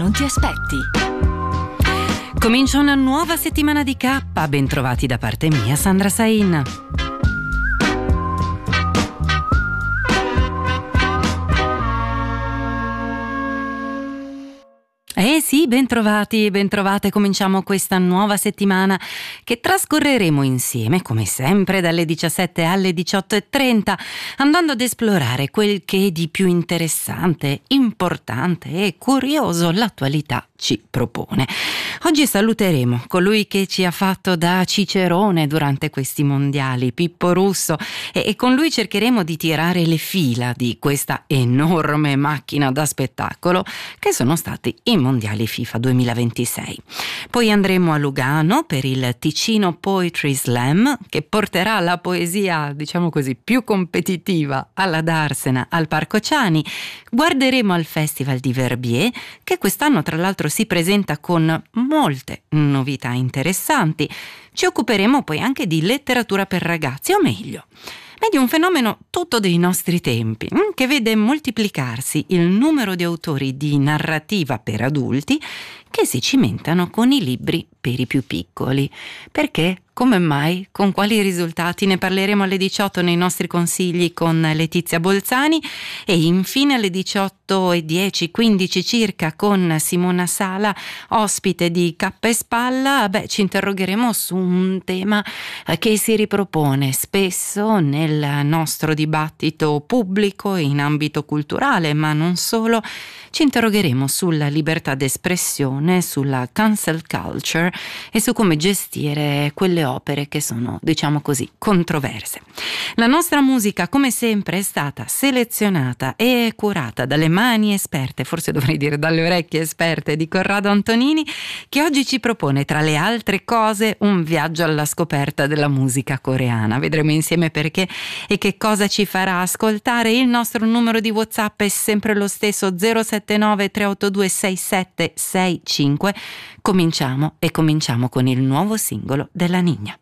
non ti aspetti. Comincia una nuova settimana di K. Bentrovati da parte mia, Sandra Sain. Sì, bentrovate, cominciamo questa nuova settimana che trascorreremo insieme, come sempre, dalle 17 alle 18:30, andando ad esplorare quel che di più interessante, importante e curioso l'attualità ci propone. Oggi saluteremo colui che ci ha fatto da cicerone durante questi mondiali, Pippo Russo, e con lui cercheremo di tirare le fila di questa enorme macchina da spettacolo che sono stati i mondiali FIFA 2026. Poi andremo a Lugano per il Ticino Poetry Slam, che porterà la poesia, diciamo così, più competitiva alla Darsena, al Parco Ciani. Guarderemo al Festival di Verbier, che quest'anno tra l'altro si presenta con molte novità interessanti. Ci occuperemo poi anche di letteratura per ragazzi, o meglio, di un fenomeno tutto dei nostri tempi, che vede moltiplicarsi il numero di autori di narrativa per adulti che si cimentano con i libri per i più piccoli. Perché? Come mai? Con quali risultati? Ne parleremo alle 18 nei nostri consigli con Letizia Bolzani e infine alle 18:10, 15 circa con Simona Sala, ospite di Cappa e Spalla. Ci interrogheremo su un tema che si ripropone spesso nel nostro dibattito pubblico in ambito culturale, ma non solo. Ci interrogheremo sulla libertà d'espressione, sulla cancel culture e su come gestire quelle opere che sono, diciamo così, controverse. La nostra musica, come sempre, è stata selezionata e curata dalle mani esperte, forse dovrei dire dalle orecchie esperte, di Corrado Antonini, che oggi ci propone, tra le altre cose, un viaggio alla scoperta della musica coreana. Vedremo insieme perché e che cosa ci farà ascoltare. Il nostro numero di WhatsApp è sempre lo stesso, 079 382 6765. Cominciamo con il nuovo singolo della Niña.